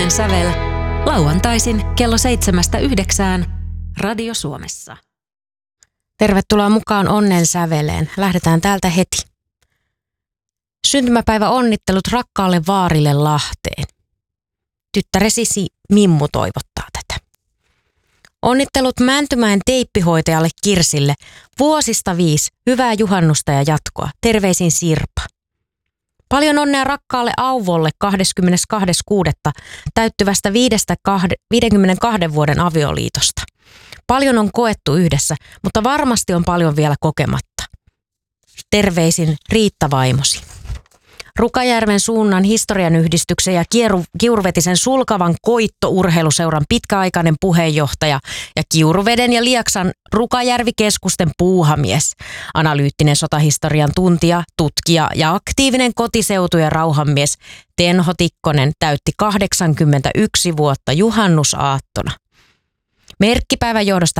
Onnen sävel lauantaisin kello 7-9 Radio Suomessa. Tervetuloa mukaan Onnen säveleen. Lähdetään täältä heti. Syntymäpäivä onnittelut rakkaalle vaarille Lahteen. Tyttäresi Mimmu toivottaa tätä. Onnittelut Mäntymäen teippihoitajalle Kirsille. Vuosista 5. Hyvää juhannusta ja jatkoa. Terveisin Sirpa. Paljon onnea rakkaalle Auvolle 22.6. täyttyvästä 52 vuoden avioliitosta. Paljon on koettu yhdessä, mutta varmasti on paljon vielä kokematta. Terveisin Riitta vaimosi. Rukajärven suunnan historian yhdistyksen ja Kiuruvetisen Sulkavan koittourheiluseuran pitkäaikainen puheenjohtaja ja Kiuruveden ja Lieksan Rukajärvi-keskusten puuhamies, analyyttinen sotahistorian tuntija, tutkija ja aktiivinen kotiseutu- ja rauhanmies Tenho Tikkonen täytti 81 vuotta juhannusaattona. Merkkipäivän johdosta